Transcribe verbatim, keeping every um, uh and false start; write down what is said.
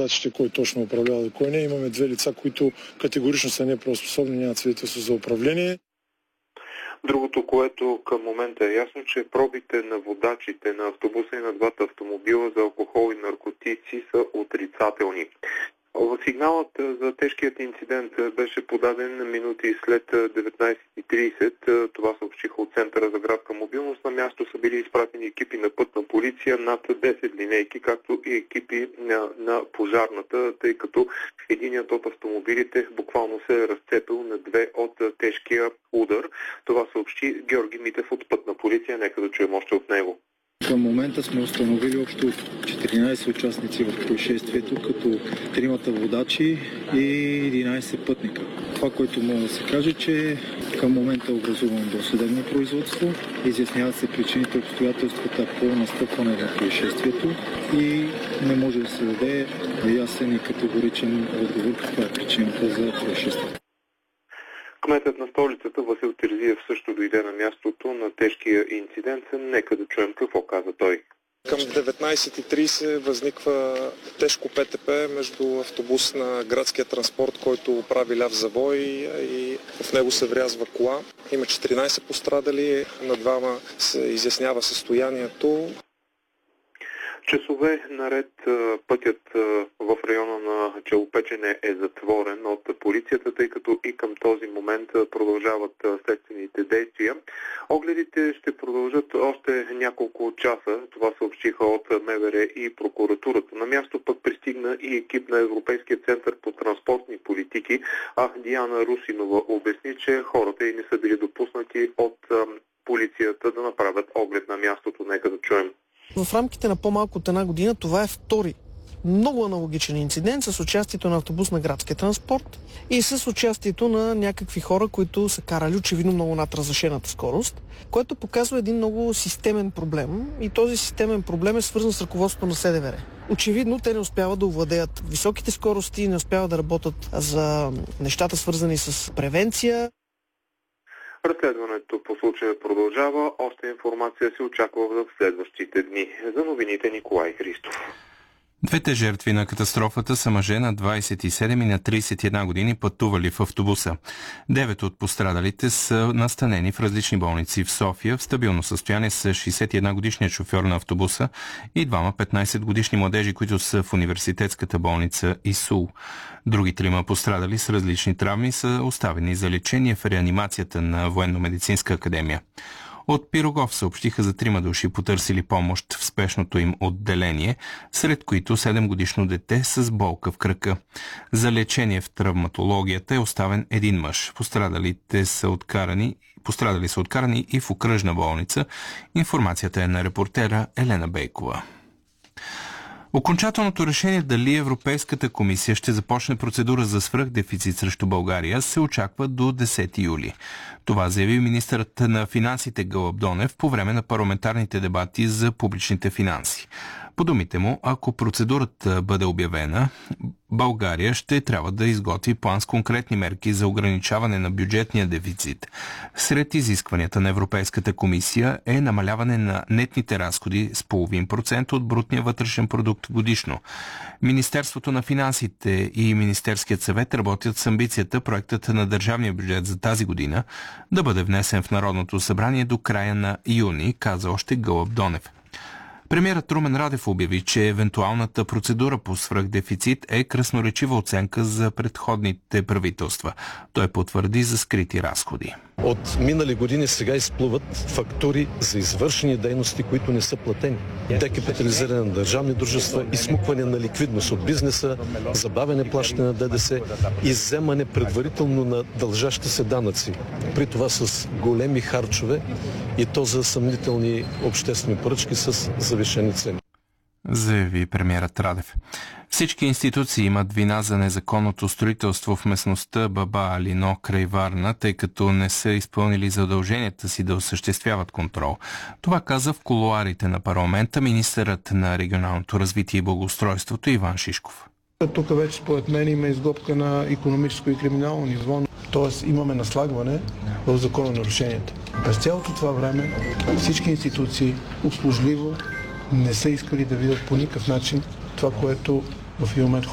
водачите, кой точно управлява и кой не. Имаме две лица, които категорично са неправоспособни, нямат свидетелство за управление. Другото, което към момента е ясно, че пробите на водачите на автобуса и на двата автомобила за алкохол и наркотици са отрицателни. Сигналът за тежкият инцидент беше подаден минути след деветнайсет и трийсет. Това съобщиха от Центъра за градска мобилност. На място са били изпратени екипи на пътна полиция, над десет линейки, както и екипи на, на пожарната, тъй като единият от автомобилите буквално се е разцепил на две от тежкия удар. Това съобщи Георги Митев от пътна полиция. Нека да чуем още от него. Към момента сме установили общо четиринайсет участници в происшествието, като тримата водачи и единайсет пътника. Това, което мога да се каже, че към момента е образувано досъдебно производство, изясняват се причините и обстоятелствата по настъпване на происшествието и не може да се даде ясен и категоричен отговор каква е причината за происшествието. Кметът на столицата Васил Терзиев също дойде на мястото на тежкия инцидент. Нека да чуем какво каза той. Към деветнайсет и трийсет възниква тежко ПТП между автобус на градския транспорт, който прави ляв завой и в него се врязва кола. Има четиринайсет пострадали, на двама се изяснява състоянието. Часове наред пътят в района на Челопечене е затворен от полицията, тъй като и към този момент продължават следствените действия. Огледите ще продължат още няколко часа. Това съобщиха от МВР и прокуратурата. На място пък пристигна и екип на Европейския център по транспортни политики, а Диана Русинова обясни, че хората и не са били допуснати от полицията да направят оглед на мястото. Нека да чуем. В рамките на по-малко от една година това е втори много аналогичен инцидент с участието на автобус на градския транспорт и с участието на някакви хора, които са карали очевидно много над разрешената скорост, което показва един много системен проблем и този системен проблем е свързан с ръководството на СДВР. Очевидно те не успяват да овладеят високите скорости, не успяват да работят за нещата свързани с превенция. Разследването по случая продължава. Още информация се очаква в следващите дни. За новините Николай Христов. Двете жертви на катастрофата са мъже на двайсет и седем и на трийсет и една години, пътували в автобуса. Девет от пострадалите са настанени в различни болници в София. В стабилно състояние са шейсет и една годишният шофьор на автобуса и двама петнайсет годишни младежи, които са в университетската болница ИСУЛ. Други трима пострадали с различни травми са оставени за лечение в реанимацията на Военно-медицинска академия. От Пирогов съобщиха за трима души потърсили помощ в спешното им отделение, сред които седемгодишно дете с болка в кръка. За лечение в травматологията е оставен един мъж. Пострадалите са откарани, пострадали са откарани и в окръжна болница. Информацията е на репортера Елена Бейкова. Окончателното решение дали Европейската комисия ще започне процедура за свръхдефицит срещу България се очаква до десети юли. Това заяви министърът на финансите Гълъб Донев по време на парламентарните дебати за публичните финанси. По думите му, ако процедурата бъде обявена, България ще трябва да изготви план с конкретни мерки за ограничаване на бюджетния дефицит. Сред изискванията на Европейската комисия е намаляване на нетните разходи с половин процент от брутния вътрешен продукт годишно. Министерството на финансите и Министерският съвет работят с амбицията проектът на държавния бюджет за тази година да бъде внесен в Народното събрание до края на юни, каза още Гълъб Донев. Премиерът Румен Радев обяви, че евентуалната процедура по свръхдефицит е красноречива оценка за предходните правителства. Той потвърди за скрити разходи. От минали години сега изплуват фактури за извършени дейности, които не са платени. Декапитализиране на държавни дружества, изсмукване на ликвидност от бизнеса, забавяне плащане на ДДС, изземане предварително на дължащи се данъци. При това с големи харчове и то за съмнителни обществени поръчки с завишени цени. Заяви премиерът Радев. Всички институции имат вина за незаконното строителство в местността Баба Алино край Варна, тъй като не са изпълнили задълженията си да осъществяват контрол. Това каза в кулоарите на парламента министърът на регионалното развитие и благоустройството Иван Шишков. Тук вече според мен има изготка на икономическо и криминално ниво, т.е. имаме наслагване в закононарушенията. През цялото това време всички институции услужливо не са искали да видят по никакъв начин това, което в един момент